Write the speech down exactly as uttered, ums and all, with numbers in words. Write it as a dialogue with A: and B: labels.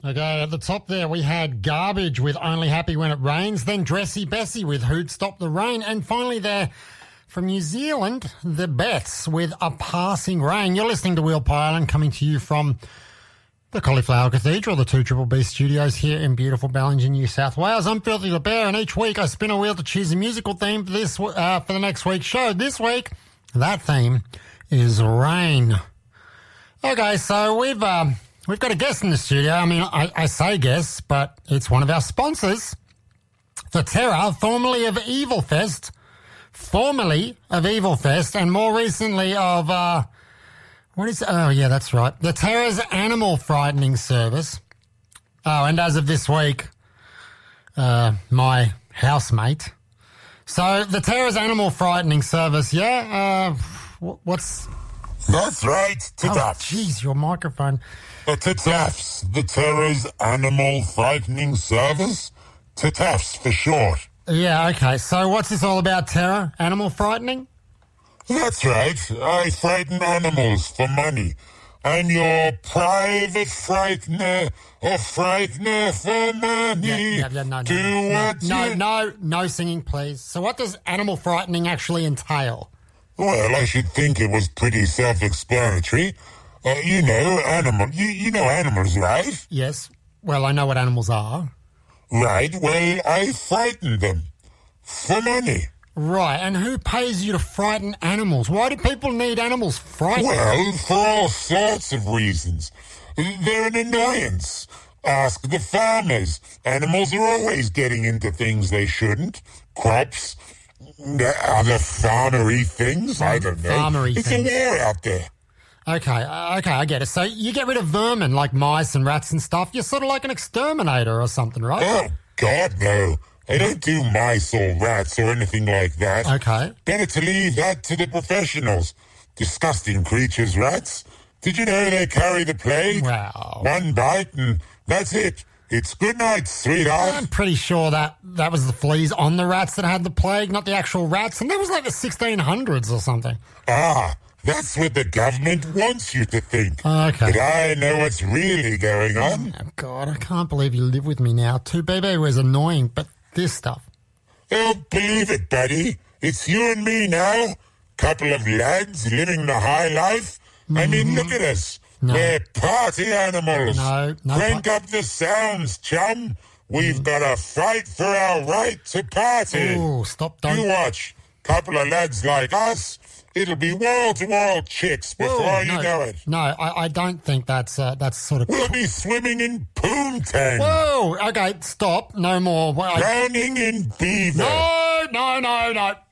A: Okay, at the top there we had Garbage with Only Happy When It Rains, then Dressy Bessie with Who'd Stop the Rain, and finally there from New Zealand, the Beths with A Passing Rain. You're listening to Wheel Pie Island, coming to you from the Cauliflower Cathedral, the two Triple B studios here in beautiful Ballingen, New South Wales. I'm Filthy LeBear, and each week I spin a wheel to choose a musical theme for this uh, for the next week's show. This week, that theme is rain. Okay, so we've um, we've got a guest in the studio. I mean, I, I say guest, but it's one of our sponsors, The Terror, formerly of Evil Fest, formerly of Evil Fest, and more recently of uh, what is? Oh, yeah, that's right, The Terror's Animal Frightening Service. Oh, and as of this week, uh, my housemate. So The Terror's Animal Frightening Service, yeah. Uh, what's?
B: That's right, T T A
A: Oh,
B: F S.
A: jeez, your microphone.
B: Uh, T T A F S, the Terror's Animal Frightening Service. T T A F S for short.
A: Yeah, okay. So what's this all about, Terror? Animal frightening?
B: That's right. I frighten animals for money. I'm your private frightener, a frightener for money.
A: Yeah, yeah, yeah, no, no,
B: Do
A: no,
B: what
A: no,
B: you...
A: no, no, no singing, please. So what does animal frightening actually entail?
B: Well, I should think it was pretty self-explanatory. Uh, you know, animal. You, you know animals, right?
A: Yes. Well, I know what animals are.
B: Right. Well, I frighten them for money.
A: Right. And who pays you to frighten animals? Why do people need animals frightened?
B: Well, for all sorts of reasons. They're an annoyance. Ask the farmers. Animals are always getting into things they shouldn't. Crops, other farmery things. I don't know.
A: Farmery
B: it's
A: things.
B: a war out there.
A: Okay, uh, okay, I get it. So you get rid of vermin like mice and rats and stuff. You're sort of like an exterminator or something, right?
B: Oh, God, no. I don't do mice or rats or anything like that.
A: Okay.
B: Better to leave that to the professionals. Disgusting creatures, rats. Did you know they carry the plague?
A: Wow.
B: One bite and that's it. It's good night, sweetheart.
A: I'm pretty sure that that was the fleas on the rats that had the plague, not the actual rats. And that was like the sixteen hundreds or something.
B: Ah, that's what the government wants you to think.
A: Okay.
B: But I know what's really going on.
A: Oh, God, I can't believe you live with me now. two B B was annoying, but this stuff.
B: Oh, believe it, buddy. It's you and me now. Couple of lads living the high life. I mean, look at us.
A: No.
B: We're party animals.
A: No, no
B: Crank
A: pa-
B: up the sounds, chum. We've got to fight for our right to party.
A: Oh, stop,
B: You
A: don't.
B: watch. Couple of lads like us. It'll be wall-to-wall chicks before
A: Whoa,
B: you
A: no,
B: know it.
A: No, I, I don't think that's uh, that's sort of...
B: We'll be swimming in poontang.
A: Whoa, okay, stop, no more. Well, I-
B: Drowning in beaver.
A: No, no, no, no.